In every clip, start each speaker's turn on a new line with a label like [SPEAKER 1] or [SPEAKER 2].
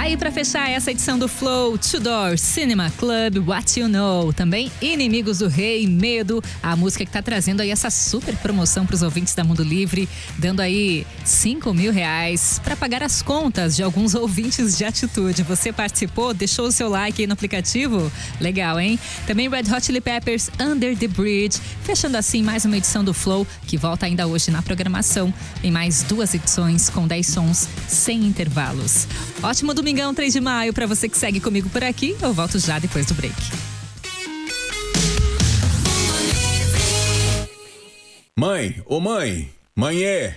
[SPEAKER 1] Aí pra fechar essa edição do Flow, Tudor, Cinema Club, What You Know, também Inimigos do Rei, Medo, a música que tá trazendo aí essa super promoção pros ouvintes da Mundo Livre, dando aí R$5.000 pra pagar as contas de alguns ouvintes de Atitude. Você participou? Deixou o seu like aí no aplicativo? Legal, hein? Também Red Hot Chili Peppers, Under the Bridge, fechando assim mais uma edição do Flow, que volta ainda hoje na programação, em mais 2 edições com 10 sons sem intervalos. Ótimo domingão, 3 de maio, pra você que segue comigo por aqui. Eu volto já depois do break.
[SPEAKER 2] Mãe, ô mãe, mãe.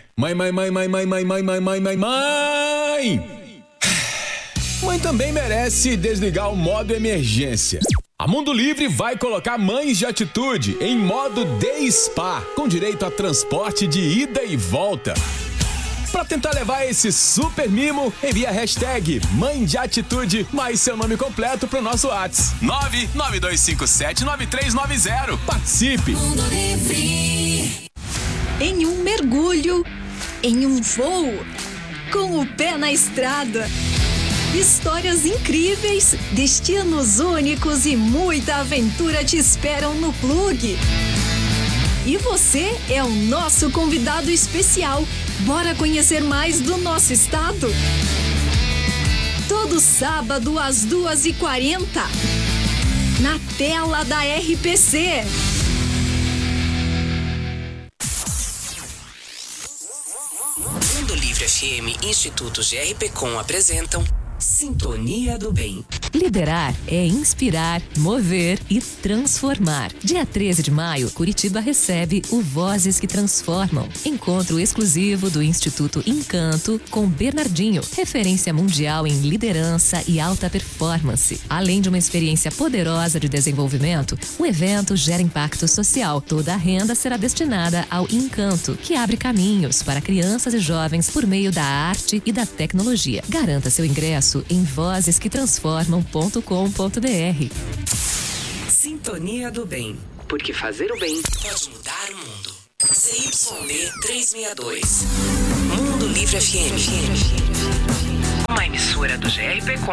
[SPEAKER 2] Mãe também merece desligar o modo emergência. A Mundo Livre vai colocar mães de atitude em modo Day Spa, com direito a transporte de ida e volta. Para tentar levar esse super mimo, envia a hashtag Mãe de Atitude mais seu nome completo pro nosso WhatsApp 992579390. Participe!
[SPEAKER 3] Mundo Livre.
[SPEAKER 4] Em um mergulho, em um voo, com o pé na estrada. Histórias incríveis, destinos únicos e muita aventura te esperam no Plug. E você é o nosso convidado especial. Bora conhecer mais do nosso estado? Todo sábado às 2h40, na tela da RPC.
[SPEAKER 3] Mundo Livre FM e Instituto GRPcom apresentam Sintonia do Bem.
[SPEAKER 5] Liderar é inspirar, mover e transformar. Dia 13 de maio, Curitiba recebe o Vozes que Transformam. Encontro exclusivo do Instituto Encanto com Bernardinho, referência mundial em liderança e alta performance. Além de uma experiência poderosa de desenvolvimento, o evento gera impacto social. Toda a renda será destinada ao Encanto, que abre caminhos para crianças e jovens por meio da arte e da tecnologia. Garanta seu ingresso em vozesquetransformam.com.br.
[SPEAKER 3] Sintonia do Bem. Porque fazer o bem pode mudar o mundo. CYD 362. Mundo Livre FM. Uma emissora do GRPcom